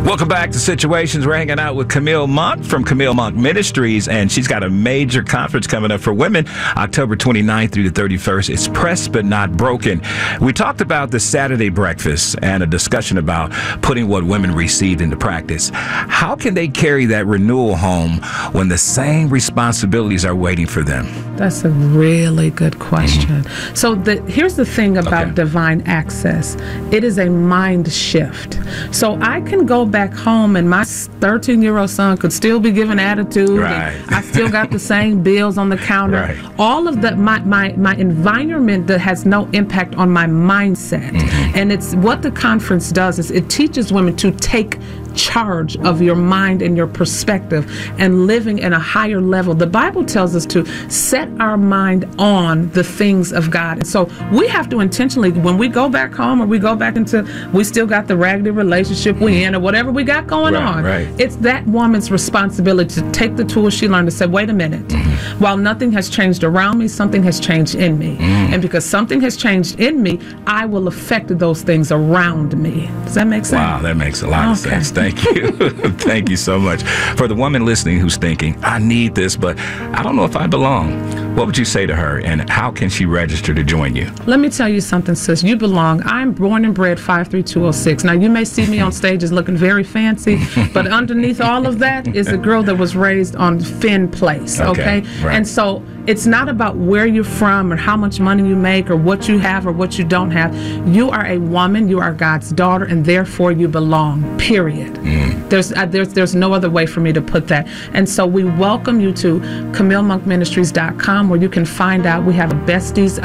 Welcome back to Situations. We're hanging out with Camille Monk from Camille Monk Ministries, and she's got a major conference coming up for women October 29th through the 31st. It's Pressed But Not Broken. We talked about the Saturday breakfast and a discussion about putting what women received into practice. How can they carry that renewal home when the same responsibilities are waiting for them? That's a really good question. So here's the thing about divine access. It is a mind shift. So I can go back home and my 13-year-old son could still be giving attitude. Right. And I still got the same bills on the counter. Right. All of that, my environment that has no impact on my mindset. And it's what the conference does is it teaches women to take charge of your mind and your perspective and living in a higher level. The Bible tells us to set our mind on the things of God. And so we have to intentionally, when we go back home or we go back into, we still got the raggedy relationship we in or whatever we got going on. Right. It's that woman's responsibility to take the tools she learned to say, wait a minute, while nothing has changed around me, something has changed in me. And because something has changed in me, I will affect those things around me. Does that make sense? Wow, that makes a lot of sense. Thank you. Thank you so much. For the woman listening who's thinking, I need this, but I don't know if I belong. What would you say to her, and how can she register to join you? Let me tell you something, sis. You belong. I'm born and bred 53206. Now, you may see me on stages looking very fancy, but underneath all of that is a girl that was raised on Finn Place, okay? Right. And so it's not about where you're from or how much money you make or what you have or what you don't have. You are a woman, you are God's daughter, and therefore you belong, period. There's no other way for me to put that. And so we welcome you to CamilleMonkMinistries.com, where you can find out we have a besties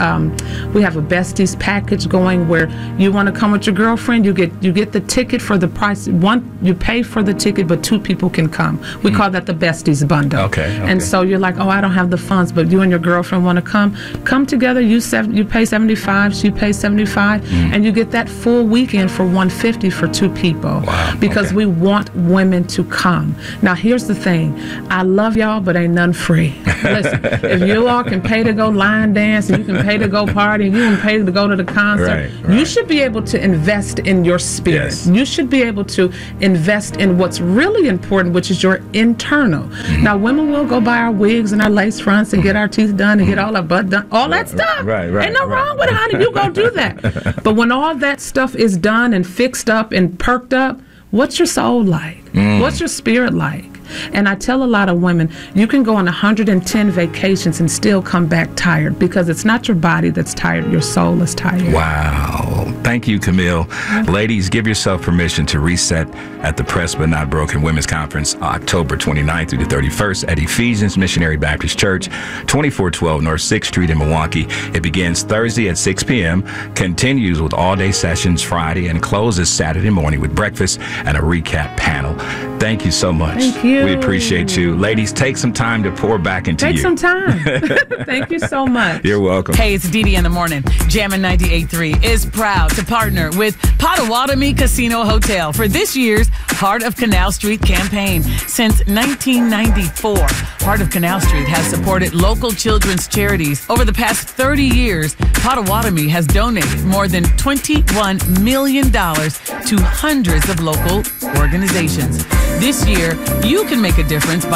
package going where you want to come with your girlfriend, you get the ticket for the price. One, you pay for the ticket, but two people can come. We call that the besties bundle. Okay. And so you're like, oh, I don't have the funds, but you and your girlfriend want to come together. You pay $75, she pays $75, and you get that full weekend for $150 for two people. Wow. Because we want women to come. Now, here's the thing. I love y'all, but ain't none free. Listen, if you all can pay to go line dance, and you can pay to go party, and you can pay to go to the concert, you should be able to invest in your spirit. Yes. You should be able to invest in what's really important, which is your internal. Now, women will go buy our wigs and our lace fronts and get our teeth done and get all our butt done, all that stuff. Ain't no wrong with it, honey. You go do that. But when all that stuff is done and fixed up and perked up, what's your soul like? What's your spirit like? And I tell a lot of women, you can go on 110 vacations and still come back tired, because it's not your body that's tired, your soul is tired. Wow. Thank you, Camille. Ladies, give yourself permission to reset at the Pressed But Not Broken Women's Conference, October 29th through the 31st at Ephesians Missionary Baptist Church, 2412 North 6th Street in Milwaukee. It begins Thursday at 6 p.m., continues with all-day sessions Friday, and closes Saturday morning with breakfast and a recap panel. Thank you so much. Thank you. We appreciate you. Ladies, take some time to pour back into you. Take some time. Thank you so much. You're welcome. Hey, it's Dee Dee in the morning. Jammin' 98.3 is proud to partner with Potawatomi Casino Hotel for this year's Heart of Canal Street campaign. Since 1994, Heart of Canal Street has supported local children's charities. Over the past 30 years, Potawatomi has donated more than $21 million to hundreds of local organizations. This year, you can make a difference by